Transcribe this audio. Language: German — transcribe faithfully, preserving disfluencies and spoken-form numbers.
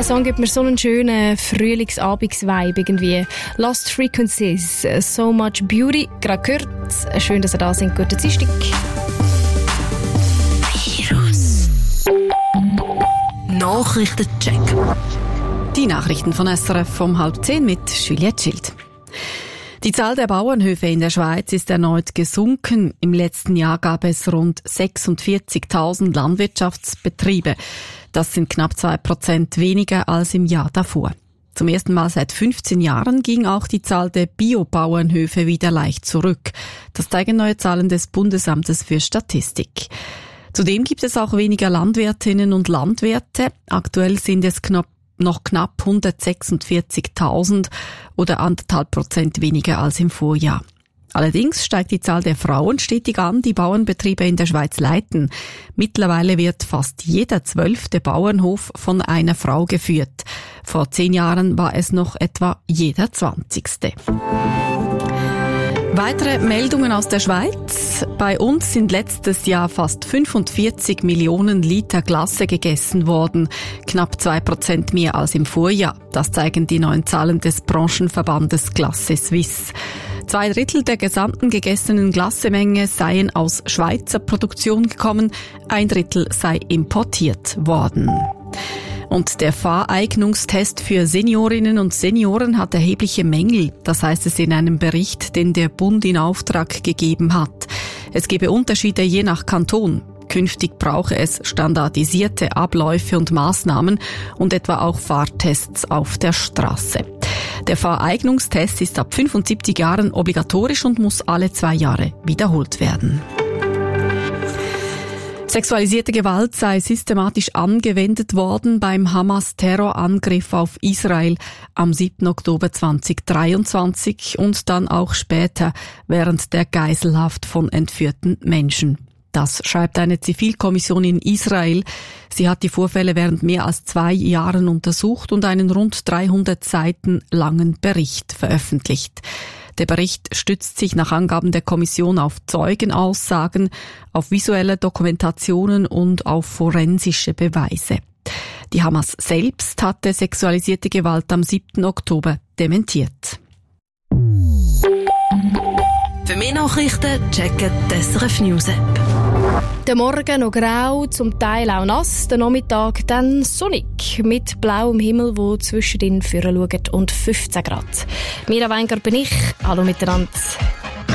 Der Song gibt mir so einen schönen Frühlingsabends-Vibe irgendwie. Lost Frequencies, So Much Beauty, gerade gehört. Schön, dass ihr da sind. Guten Dienstag. Virus Nachrichtencheck. Die Nachrichten von S R F um halb zehn mit Juliette Schild. Die Zahl der Bauernhöfe in der Schweiz ist erneut gesunken. Im letzten Jahr gab es rund sechsundvierzigtausend Landwirtschaftsbetriebe. Das sind knapp zwei Prozent weniger als im Jahr davor. Zum ersten Mal seit fünfzehn Jahren ging auch die Zahl der Biobauernhöfe wieder leicht zurück. Das zeigen neue Zahlen des Bundesamtes für Statistik. Zudem gibt es auch weniger Landwirtinnen und Landwirte. Aktuell sind es knapp noch knapp hundertsechsundvierzigtausend oder anderthalb Prozent weniger als im Vorjahr. Allerdings steigt die Zahl der Frauen stetig an, die Bauernbetriebe in der Schweiz leiten. Mittlerweile wird fast jeder zwölfte Bauernhof von einer Frau geführt. Vor zehn Jahren war es noch etwa jeder zwanzigste. Weitere Meldungen aus der Schweiz. Bei uns sind letztes Jahr fast fünfundvierzig Millionen Liter Glasse gegessen worden. Knapp zwei Prozent mehr als im Vorjahr. Das zeigen die neuen Zahlen des Branchenverbandes Glasse Suisse. Zwei Drittel der gesamten gegessenen Glassemenge seien aus Schweizer Produktion gekommen. Ein Drittel sei importiert worden. Und der Fahreignungstest für Seniorinnen und Senioren hat erhebliche Mängel. Das heißt es in einem Bericht, den der Bund in Auftrag gegeben hat. Es gebe Unterschiede je nach Kanton. Künftig brauche es standardisierte Abläufe und Maßnahmen und etwa auch Fahrtests auf der Straße. Der Fahreignungstest ist ab fünfundsiebzig Jahren obligatorisch und muss alle zwei Jahre wiederholt werden. Sexualisierte Gewalt sei systematisch angewendet worden beim Hamas-Terrorangriff auf Israel am siebten Oktober zweitausenddreiundzwanzig und dann auch später während der Geiselhaft von entführten Menschen. Das schreibt eine Zivilkommission in Israel. Sie hat die Vorfälle während mehr als zwei Jahren untersucht und einen rund dreihundert Seiten langen Bericht veröffentlicht. Der Bericht stützt sich nach Angaben der Kommission auf Zeugenaussagen, auf visuelle Dokumentationen und auf forensische Beweise. Die Hamas selbst hatte sexualisierte Gewalt am siebten Oktober dementiert. Für mehr Nachrichten checken die S R F News App. Der Morgen noch grau, zum Teil auch nass, der Nachmittag dann sonnig, mit blauem Himmel, wo zwischen den Führen schaut und fünfzehn Grad. Mira Weingart bin ich, hallo miteinander.